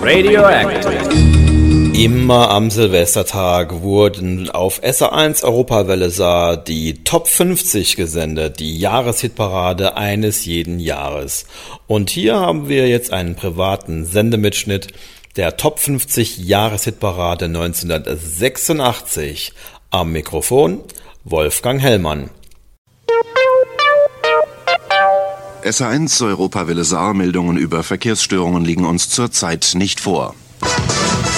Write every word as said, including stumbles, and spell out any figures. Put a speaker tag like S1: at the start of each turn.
S1: Radioactive.
S2: Immer am Silvestertag wurden auf S R eins Europawelle Saar die Top fünfzig gesendet, die Jahreshitparade eines jeden Jahres. Und hier haben wir jetzt einen privaten Sendemitschnitt der Top fünfzig Jahreshitparade neunzehnhundertsechsundachtzig. Am Mikrofon Wolfgang Hellmann.
S3: S R eins Europawelle Saar Meldungen über Verkehrsstörungen liegen uns zurzeit nicht vor.